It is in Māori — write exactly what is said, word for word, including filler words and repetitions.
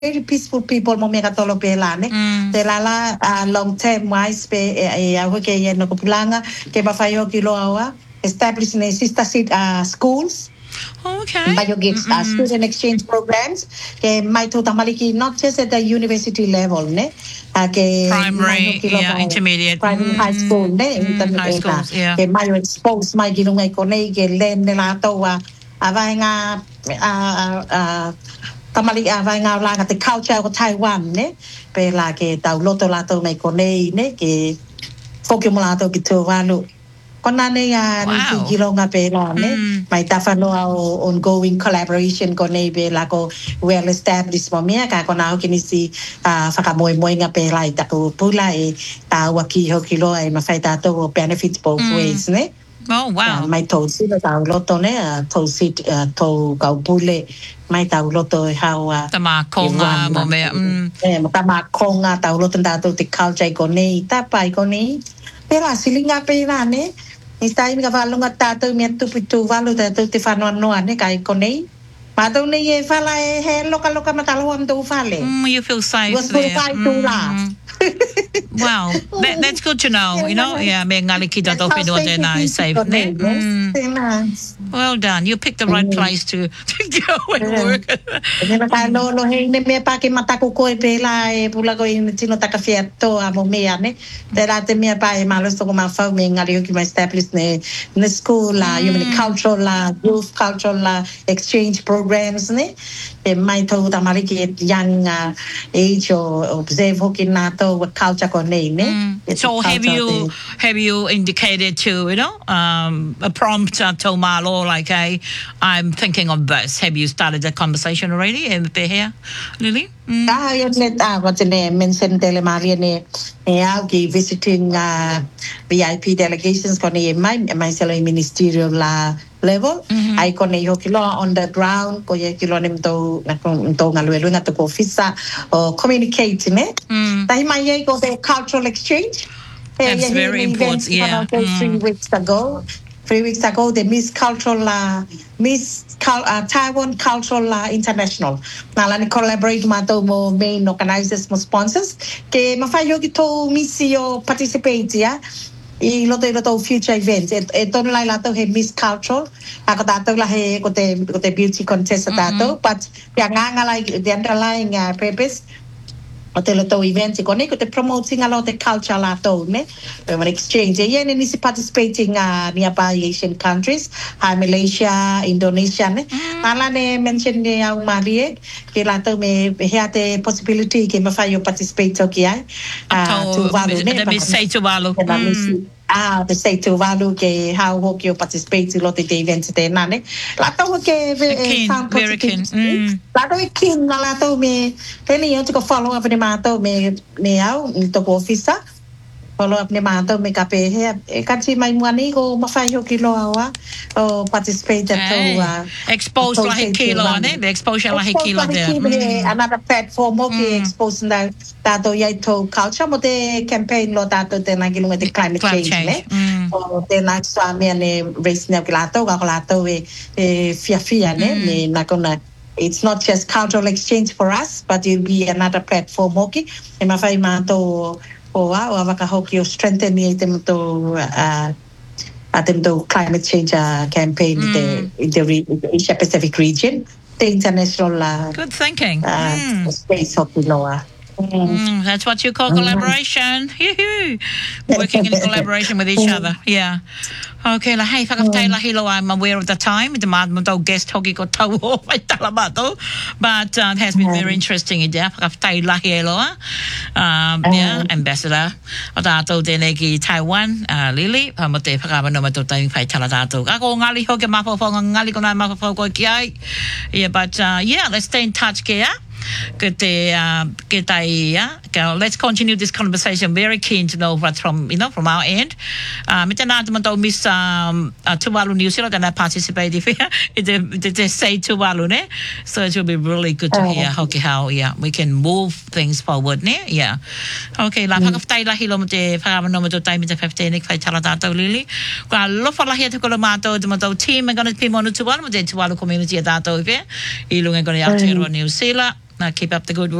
very peaceful people mo mega tolo pela ne te lala uh, long term wise pe e a ke ye no kupulanga ke ba fayo kilo awa establish ne sister seat uh, schools. Okay. But you give uh, student exchange programs ke mai to tamaliki not just at the university level ne uh, ke primary yeah intermediate primary mm, high school ne mm, high schools yeah ke mai expose mai gilung ai ko nei ke len ne la to wa avai nga uh, tamali avai nga la ka te culture ko Taiwan ne pe la ke tau loto la to mai ko nei ne ke fokio mo la to ki to walu kona ne ya ni ki gilonga pe la ne mai ta fa no ongoing collaboration ko nei be la ko well established mo mia ka kona o kini si fa ka moi moi nga pe la ta ko pula e ta wa ki ho kilo e ma fa ta to benefits both ways ne. Oh wow. Mai to si na ta loto ne to si to ka pule mai ta loto how tama konga mo me eh tama konga ta loto ta to te culture ko nei ta pai ko nei pela silinga pe la ne Istai mi ka walo nga tato mi atu pitu walo tato te whanua noa ne kai konei. Mato ne e whala e he loka loka matalo am tau whale. Mm, you feel safe there. Mm. Wow, that, that's good to know, you know. Yeah, me ngali ki tato whenua tēnā is safe, ne? Mm. Well done. You picked the right place to, to go and work. Ne maka no no he ne me pa ke matako koe pela e pula ko i tino taka fiato a mo mea ne. Te la te mea pa e malos toko ma whau me ngali o ki ma establish ne ne school la, you mean cultural la, youth cultural la, exchange programs ne. E mai tau tamari ki young uh, age or observe hoki nato what culture ko nei ne. Mm. So have you te... have you indicated to, you know, um, a prompt uh, to malo like, hey, I'm thinking of this. Have you started that conversation already in the here, Lily? Mm. Ah, yes, let ah, what ne mention tele Maria ne ne au ki visiting uh, V I P delegations ko ne mai mai selo ministerial la level. Mm-hmm. Ai ko ne ho kilo on the ground ko ye kilo nem to na ko to ngaluelu nga to ko officer or communicate ne. Mm. Tai mai ye ko the cultural exchange. That's yeah, very important. Yeah. Mm. Three weeks ago. Three weeks ago, the Miss Cultural, uh, Miss Cal- uh, Taiwan Cultural uh, International. Nalani collaborate mato mo main organizers mo sponsors. Ke mafayo kito misio participate ya. I loto i loto future events. E, e tono lai lato he Miss Cultural. Ako tato la he ko te ko te beauty contest tato. Mm-hmm. But the nganga like the underlying uh, purpose. O te loto events ko ne ko te promoting a lot of culture la to ne an exchange e yen ni participating uh, nearby Asian countries uh, Malaysia Indonesia ne ala ne mention ne au marie ke la to me he te possibility ke ma fa yo participate to ki ai uh, to valu ne me say to valu ah the say to valu ke how hope you participate lot of the events te na ne la to ke sound very keen la to keen la to me teni yo to follow up ne ma to me me au to officer follow up ne ma to me ka pe he e ka ti mai mwani ko ma fa yo kilo awa o participate to uh, expose la kilo ne the exposure la kilo there another platform mo ke expose na tato ya to culture mo te campaign lo tato te na gilunga te climate change ne o te na sa me ne race ne plato ga plato e fia fia ne ne na kona. It's not just cultural exchange for us, but it'll be another platform. Okay, e mafai mato o wa o avaka hoki o strengthen ni tem to uh atem to climate change uh, campaign mm. the the, re, the Asia Pacific region, the international. Uh, Good thinking. Uh, mm. Space hoki loa. Mm, that's what you call collaboration. Mm-hmm. Working in collaboration with each other. Yeah. Okay, la hey, whakawhai la hilo, I'm aware of the time. The mad guest hoki ko tau ho whai talamato. But uh, it has been very interesting. Yeah, whakawhai la hilo. Um, yeah, ambassador. O tātou tēnei ki Taiwan, uh, Lily. Pa mo te whakamano mato tai whai tala tātou. Ako ngali hoke mapawhonga, ngali ko nai mapawhonga ko ki ai. Yeah, but uh, yeah, let's stay in touch, kia. Good, uh, good idea. Okay, let's continue this conversation. Very keen to know what's from, you know, from our end. Um, ito na naman Miss um, uh, Tuvalu New Zealand and I participate if they say Tuvalu, ne? So it will be really good to hear how, how yeah, we can move things forward, ne? Yeah. Okay, la whakawhtai lahi lo mo te whakamano mo to taimi te fifteen ik whai tala tātou lili. Kua lofa lahi atu ko lo mātou te mātou team e gana te pimonu tuwalu mo te tuwalu community a tātou ipe. I lunga gana i Aotearoa New Zealand. Now keep up the good work.